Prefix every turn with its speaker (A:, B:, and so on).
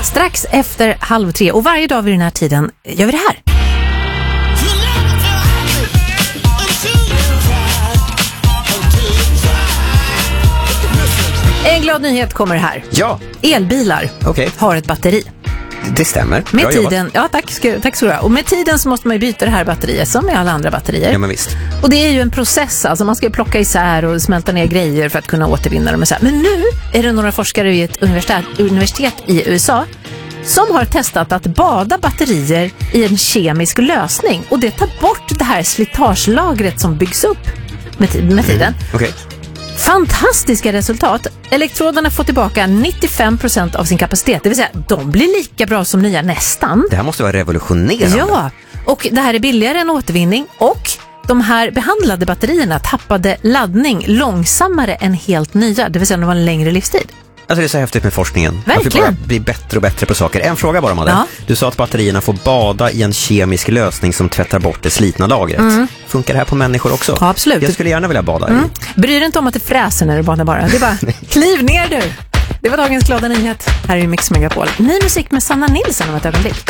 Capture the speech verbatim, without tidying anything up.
A: strax efter halv tre. Och varje dag vid den här tiden gör vi det här. En glad nyhet kommer här.
B: Ja.
A: Elbilar
B: okay.
A: har ett batteri.
B: Det stämmer.
A: Med
B: Bra
A: tiden,
B: jobbat.
A: ja tack ska, tack ska du ha. Och med tiden så måste man ju byta det här batteriet som med alla andra batterier.
B: Ja men visst.
A: Och det är ju en process, alltså man ska plocka isär och smälta ner grejer för att kunna återvinna dem. Men nu är det några forskare vid ett universitet, universitet i U S A som har testat att bada batterier i en kemisk lösning. Och det tar bort det här slitagelagret som byggs upp med, med tiden.
B: Mm. Okej. Okay.
A: Fantastiska resultat. Elektroderna får tillbaka nittiofem procent av sin kapacitet. Det vill säga, de blir lika bra som nya nästan.
B: Det här måste vara revolutionerande.
A: Ja, och det här är billigare än återvinning. Och de här behandlade batterierna tappade laddning långsammare än helt nya. Det vill säga, de har en längre livstid.
B: Alltså det är så häftigt med forskningen.
A: Verkligen.
B: Man får bara bli bättre och bättre på saker. En fråga bara, Madde.
A: Ja.
B: Du sa att batterierna får bada i en kemisk lösning som tvättar bort det slitna lagret. Mm. Funkar det här på människor också?
A: Ja, absolut.
B: Jag skulle gärna vilja bada
A: mm.
B: i.
A: Bryr dig inte om att det fräser när du badar bara. Det är bara, kliv ner du! Det var dagens glada nyhet. Här är Mix Megapol. Ny musik med Sanna Nilsson om ett ögonblick.